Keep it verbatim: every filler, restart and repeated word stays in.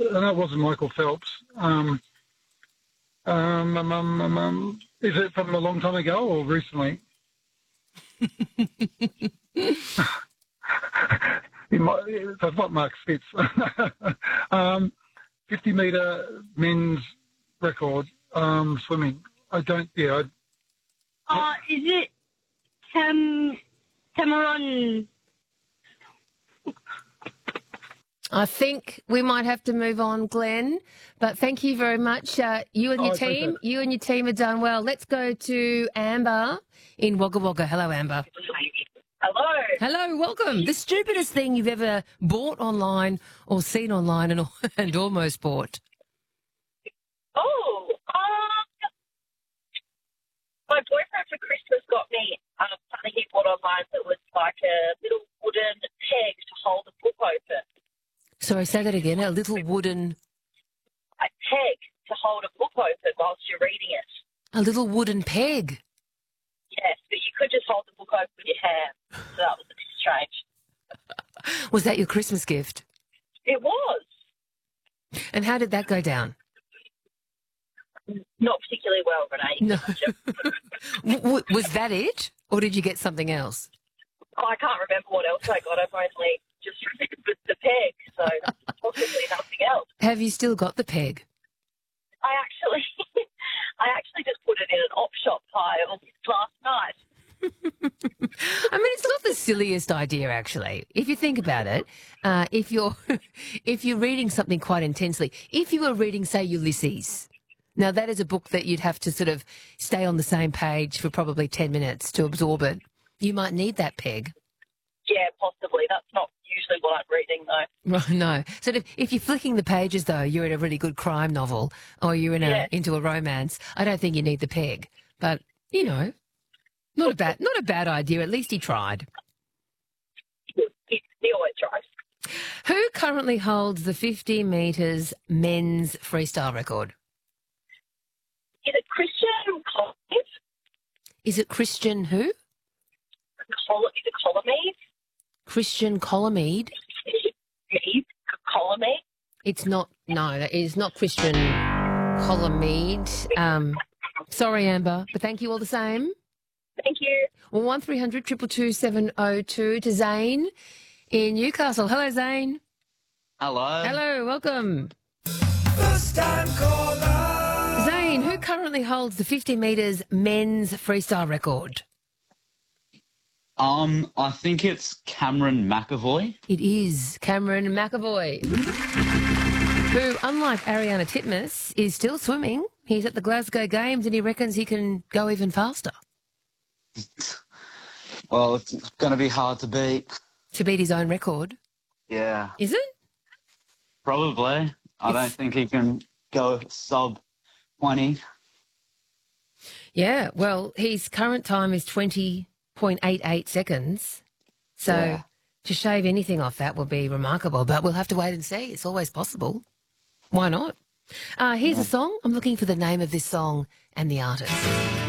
and that wasn't Michael Phelps. Um, um, um, um, um, um, is it from a long time ago or recently? He might, that's not Mark Spitz. um, fifty metre men's record um, swimming. I don't. Yeah. I, Uh, is it Cam Cameron? I think we might have to move on, Glenn. But thank you very much. Uh, you and your Oh, I appreciate team, it. you and your team have done well. Let's go to Amber in Wagga Wagga. Hello, Amber. Hello. Hello, welcome. The stupidest thing you've ever bought online or seen online and, and almost bought. Oh, um, my boyfriend for Christmas got me um, something he bought online that was like a little wooden peg to hold a book open. Sorry, say that again. A little wooden, A peg to hold a book open whilst you're reading it. a little wooden peg. Yes, but you could just hold the book open with your hand. So that was a bit strange. Was that your Christmas gift? It was. And how did that go down? Not particularly well, Renee. No. W- w- was that it? Or did you get something else? Oh, I can't remember what else I got. I've only just remembered the peg, so possibly nothing else. Have you still got the peg? I actually, I actually just put it in an op shop pile last night. I mean, it's not the silliest idea, actually. If you think about it, uh, if you're if you're reading something quite intensely, if you were reading, say, Ulysses, now that is a book that you'd have to sort of stay on the same page for probably ten minutes to absorb it. You might need that peg. Yeah, possibly. That's not usually what I'm reading, though. Right, no. So if, if you're flicking the pages, though, you're in a really good crime novel or you're in a, Yeah. into a romance, I don't think you need the peg. But, you know, not a bad, not a bad idea. At least he tried. He, he always tries. Who currently holds the fifty metres men's freestyle record? Is it Christian Columnist? Is it Christian who? Col- is it Columnist? Christian Colomede? Mead? Columnist? It's not, no, that is not Christian Colomede. Um, sorry, Amber, but thank you all the same. Thank you. Well, one three hundred two two two seven oh two to Zane in Newcastle. Hello, Zane. Hello. Hello, welcome. First time caller. Zane, who currently holds the fifty metres men's freestyle record? Um, I think it's Cameron McAvoy. It is Cameron McAvoy, who, unlike Ariana Titmus, is still swimming. He's at the Glasgow Games and he reckons he can go even faster Well, it's going to be hard to beat. to beat his own record. Yeah, Is it? probably. I don't think he can go sub twenty. Yeah, well, his current time is twenty point eight eight seconds. So Yeah. to shave anything off that would be remarkable, but we'll have to wait and see. It's always possible. Why not? Uh, here's a song. I'm looking for the name of this song and the artist.